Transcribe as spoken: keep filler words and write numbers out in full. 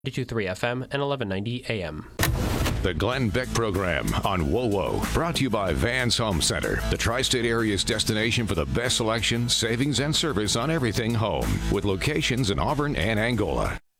ninety-two point three F M and eleven ninety A M. The Glenn Beck Program on W O W O, brought to you by Vans Home Center, the tri-state area's destination for the best selection, savings, and service on everything home, with locations in Auburn and Angola.